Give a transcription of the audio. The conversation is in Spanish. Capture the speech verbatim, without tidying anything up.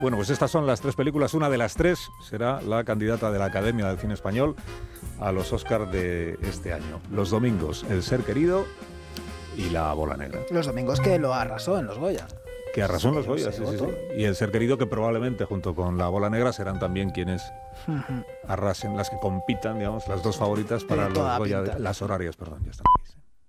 Bueno, pues estas son las tres películas. Una de las tres será la candidata de la Academia del Cine Español a los Oscars de este año. Los domingos, El ser querido y La bola negra. Los domingos que lo arrasó en los Goya. Que arrasó en los Goya, sí, sí, sí. Y El ser querido, que probablemente junto con La bola negra serán también quienes arrasen, las que compitan, digamos, las dos favoritas para los Goya, las horarias, perdón, ya están aquí, sí.